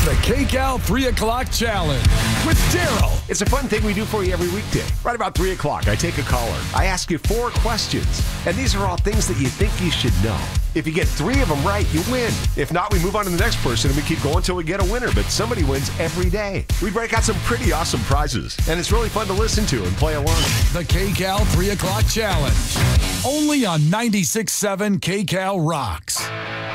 The KCAL 3 o'clock challenge with Daryl. It's a fun thing we do for you every weekday. Right about 3 o'clock, I take a caller. I ask you 4 questions, and these are all things that you think you should know. If you get 3 of them right, you win. If not, we move on to the next person, and we keep going until we get a winner, but somebody wins every day. We break out some pretty awesome prizes, and it's really fun to listen to and play along. The KCAL 3 o'clock challenge. Only on 96.7 KCAL Rocks.